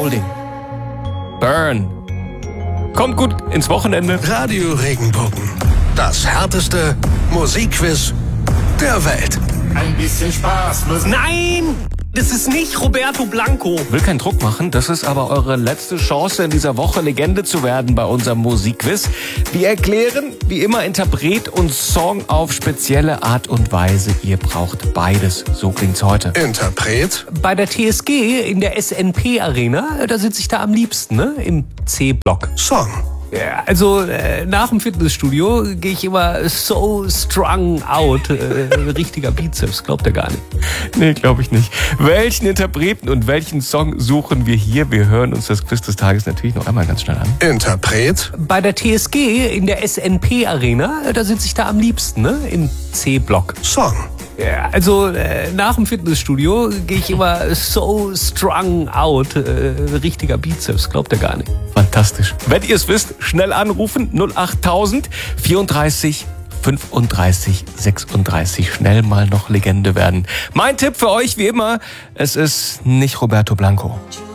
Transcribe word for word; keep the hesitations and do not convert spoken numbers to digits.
Golding. Burn. Kommt gut ins Wochenende. Radio Regenbogen. Das härteste Musikquiz der Welt. Ein bisschen Spaß muss... Nein! Das ist nicht Roberto Blanco. Will keinen Druck machen, das ist aber eure letzte Chance in dieser Woche Legende zu werden bei unserem Musikquiz. Wir erklären, wie immer, Interpret und Song auf spezielle Art und Weise. Ihr braucht beides, so klingt's heute. Interpret? Bei der T S G in der S N P Arena, da sitze ich da am liebsten, ne? Im C-Block. Song? Ja, also äh, nach dem Fitnessstudio gehe ich immer so strung out. Äh, richtiger Bizeps, glaubt ihr gar nicht. Nee, glaube ich nicht. Welchen Interpreten und welchen Song suchen wir hier? Wir hören uns das Quiz des Tages natürlich noch einmal ganz schnell an. Interpret? Bei der T S G in der S N P Arena, da sitze ich da am liebsten, ne? Im C-Block. Song? Ja, also äh, nach dem Fitnessstudio gehe ich immer so strung out. Äh, richtiger Bizeps, glaubt ihr gar nicht. Fantastisch. Wenn ihr es wisst, schnell anrufen. null achttausend vierunddreißig fünfunddreißig sechsunddreißig. Schnell mal noch Legende werden. Mein Tipp für euch wie immer, es ist nicht Roberto Blanco.